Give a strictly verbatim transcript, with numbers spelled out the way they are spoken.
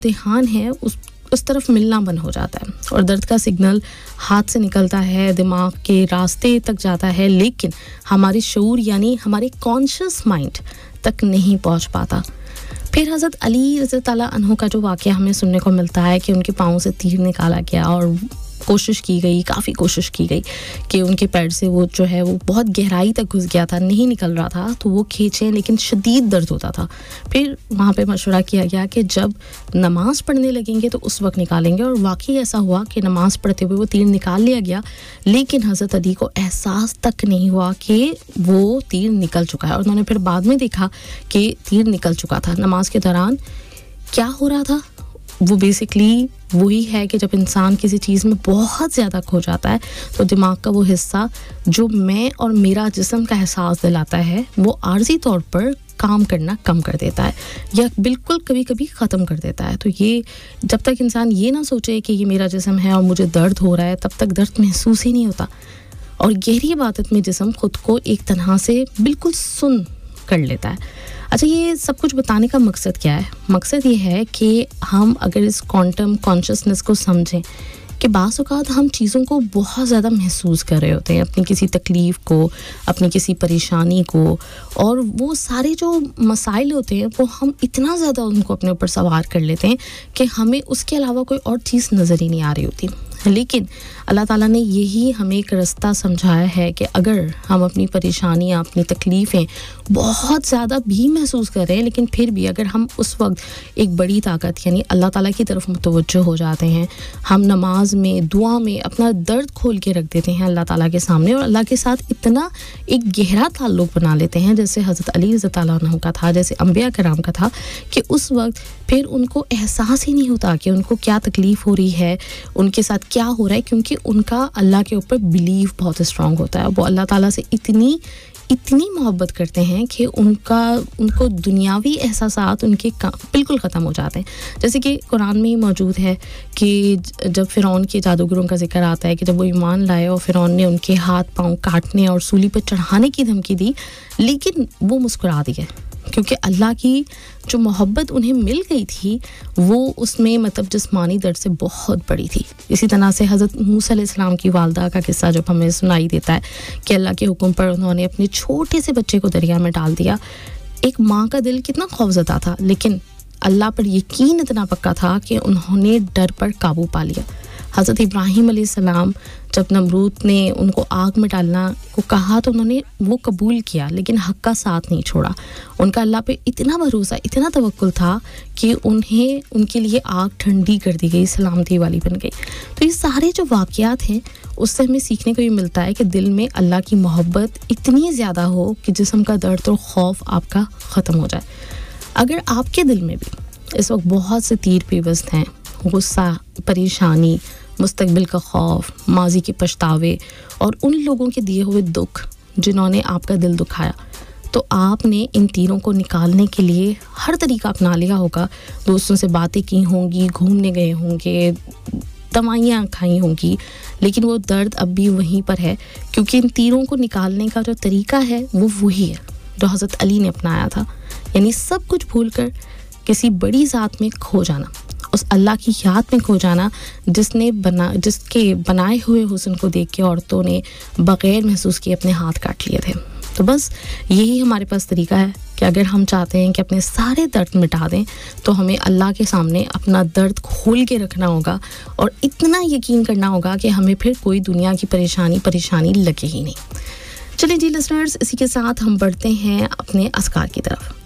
ध्यान है उस उस तरफ मिलना बंद हो जाता है और दर्द का सिग्नल हाथ से निकलता है, दिमाग के रास्ते तक जाता है, लेकिन हमारे शऊर यानी हमारे कॉन्शियस माइंड तक नहीं पहुंच पाता। फिर हज़रत अली रज़ी ताला अन्हु का जो वाक़या हमें सुनने को मिलता है कि उनके पाँव से तीर निकाला गया और कोशिश की गई, काफ़ी कोशिश की गई कि उनके पैर से वो जो है वो बहुत गहराई तक घुस गया था, नहीं निकल रहा था, तो वो खींचे लेकिन शदीद दर्द होता था। फिर वहाँ पे मशवरा किया गया कि जब नमाज़ पढ़ने लगेंगे तो उस वक्त निकालेंगे, और वाकई ऐसा हुआ कि नमाज़ पढ़ते हुए वो तीर निकाल लिया गया, लेकिन हज़रत अली को एहसास तक नहीं हुआ कि वो तीर निकल चुका है। और उन्होंने फिर बाद में देखा कि तीर निकल चुका था। नमाज के दौरान क्या हो रहा था, वो बेसिकली वही है कि जब इंसान किसी चीज़ में बहुत ज़्यादा खो जाता है तो दिमाग का वो हिस्सा जो मैं और मेरा जिस्म का एहसास दिलाता है वो आर्जी तौर पर काम करना कम कर देता है या बिल्कुल कभी कभी ख़त्म कर देता है। तो ये जब तक इंसान ये ना सोचे कि ये मेरा जिस्म है और मुझे दर्द हो रहा है, तब तक दर्द महसूस ही नहीं होता। और गहरी इबादत में जिस्म खुद को एक तरह से बिल्कुल सुन कर लेता है। अच्छा, ये सब कुछ बताने का मकसद क्या है? मकसद ये है कि हम अगर इस क्वांटम कॉन्शियसनेस को समझें कि बाज़ औक़ात हम चीज़ों को बहुत ज़्यादा महसूस कर रहे होते हैं, अपनी किसी तकलीफ़ को, अपनी किसी परेशानी को, और वो सारे जो मसाइल होते हैं वो हम इतना ज़्यादा उनको अपने ऊपर सवार कर लेते हैं कि हमें उसके अलावा कोई और चीज़ नज़र ही नहीं आ रही होती। लेकिन अल्लाह ताला ने यही हमें एक रास्ता समझाया है कि अगर हम अपनी परेशानियाँ, अपनी तकलीफ़ें बहुत ज़्यादा भी महसूस कर रहे हैं, लेकिन फिर भी अगर हम उस वक्त एक बड़ी ताकत यानी अल्लाह ताला की तरफ मुतवज्जो हो जाते हैं, हम नमाज में, दुआ में अपना दर्द खोल के रख देते हैं अल्लाह ताला के सामने और अल्लाह के साथ इतना एक गहरा ताल्लुक़ बना लेते हैं जैसे हज़रत अली रज़ी ताला अन्हु का था, जैसे अंबिया कराम का था, कि उस वक्त फिर उनको एहसास ही नहीं होता कि उनको क्या तकलीफ़ हो रही है, उनके साथ क्या हो रहा है, क्योंकि उनका अल्लाह के ऊपर बिलीव बहुत स्ट्रांग होता है। वो अल्लाह ताला से इतनी इतनी मोहब्बत करते हैं कि उनका उनको दुनियावी एहसासात उनके बिल्कुल ख़त्म हो जाते हैं। जैसे कि कुरान में ही मौजूद है कि जब फ़िरौन के जादूगरों का जिक्र आता है कि जब वो ईमान लाए और फ़िरौन ने उनके हाथ पाँव काटने और सूली पर चढ़ाने की धमकी दी, लेकिन वो मुस्कुरा दिए क्योंकि अल्लाह की जो मोहब्बत उन्हें मिल गई थी वो उसमें मतलब जिस्मानी दर्द से बहुत बड़ी थी। इसी तरह से हज़रत मूसा अलैहिस्सलाम की वालदा का किस्सा जब हमें सुनाई देता है कि अल्लाह के हुक्म पर उन्होंने अपने छोटे से बच्चे को दरिया में डाल दिया। एक माँ का दिल कितना खौफज़दा था, लेकिन अल्लाह पर यकीन इतना पक्का था कि उन्होंने डर पर काबू पा लिया। हज़रत इब्राहीम अलैहिस्सलाम जब नमरूद ने उनको आग में डालना को कहा तो उन्होंने वो कबूल किया, लेकिन हक़ का साथ नहीं छोड़ा। उनका अल्लाह पे इतना भरोसा, इतना तवक्कुल था कि उन्हें उनके लिए आग ठंडी कर दी गई, सलामती वाली बन गई। तो ये सारे जो वाक़यात हैं उससे हमें सीखने को ये मिलता है कि दिल में अल्लाह की मोहब्बत इतनी ज़्यादा हो कि जिस्म का दर्द और खौफ आपका ख़त्म हो जाए। अगर आपके दिल में भी इस वक्त बहुत से तीर पेवस्त हैं, गुस्सा, परेशानी, मुस्तकबिल का खौफ, माजी के पछतावे और उन लोगों के दिए हुए दुख जिन्होंने आपका दिल दुखाया, तो आपने इन तीरों को निकालने के लिए हर तरीका अपना लिया होगा। दोस्तों से बातें की होंगी, घूमने गए होंगे, दवाइयाँ खाई होंगी, लेकिन वो दर्द अब भी वहीं पर है, क्योंकि इन तीरों को निकालने का जो तरीका है वो वही है जो हज़रत अली ने अपनाया था, यानी सब कुछ भूलकर किसी बड़ी ज़ात में खो जाना, उस अल्लाह की याद में खो जाना जिसने बना जिसके बनाए हुए हुस्न को देख के औरतों ने बग़ैर महसूस किए अपने हाथ काट लिए थे। तो बस यही हमारे पास तरीका है कि अगर हम चाहते हैं कि अपने सारे दर्द मिटा दें तो हमें अल्लाह के सामने अपना दर्द खोल के रखना होगा और इतना यकीन करना होगा कि हमें फिर कोई दुनिया की परेशानी परेशानी लगे ही नहीं। चलिए जी लिसनर्स, इसी के साथ हम बढ़ते हैं अपने अस्कार की तरफ।